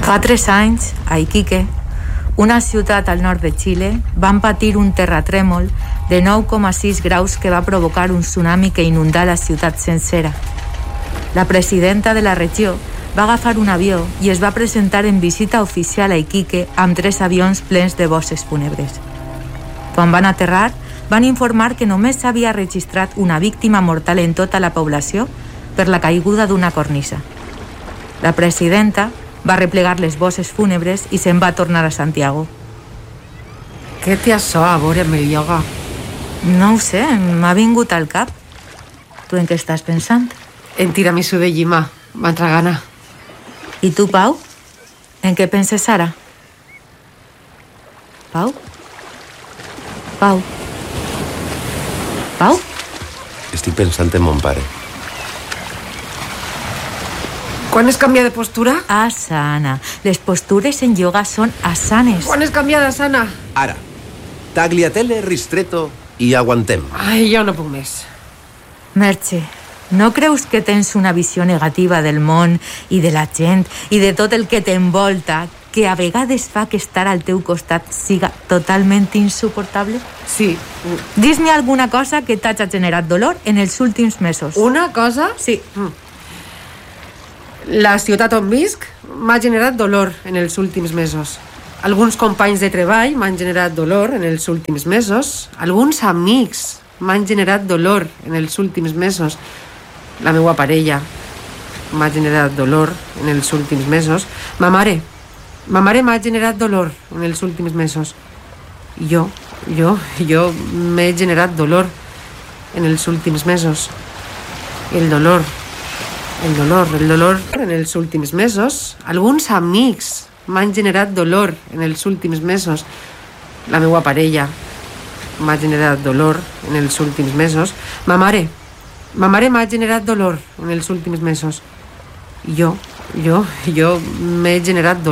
Fa 3 anys, a Iquique, una ciutat al nord de Xile, van patir un terratrèmol de 9,6 graus que va provocar un tsunami que inundà la ciutat sencera. La presidenta de la regió va agafar un avió i es va presentar en visita oficial a Iquique amb 3 avions plens de bosses fúnebres. Quan van aterrar, van informar que només s'havia registrat una víctima mortal en tota la població per la caiguda d'una cornisa. La presidenta va replegar les bosses fúnebres i se'n va tornar a Santiago. Què té això a veure amb el ioga? No ho sé, m'ha vingut al cap. Tu en què estàs pensant? En tiramisú de llima, m'entra gana. I tu, Pau? En què penses ara? Pau? Pau? Pau? Estic pensant en mon pare. Quan es canvia de postura? Asana. Les postures en ioga són asanes. Quan es canvia d'asana? Ara, tagliatelle, ristretto i aguantem. Ai, jo no puc més. Merche, no creus que tens una visió negativa del món i de la gent i de tot el que t'envolta que a vegades fa que estar al teu costat siga totalment insuportable? Sí. Dis-me alguna cosa que t'hagi generat dolor en els últims mesos. Una cosa? Sí. La ciutat on visc m'ha generat dolor en els últims mesos. Alguns companys de treball m'han generat dolor en els últims mesos. Alguns amics m'han generat dolor en els últims mesos. La meva parella m'ha generat dolor en els últims mesos. Ma mare m'ha generat dolor en els últims mesos. Jo m'he generat dolor en els últims mesos. El dolor en els últims mesos. Alguns amics m'han generat dolor en els últims mesos. La meva parella m'ha generat dolor en els últims mesos. Ma mare m'ha generat dolor en els últims mesos. Jo m'he generat dolor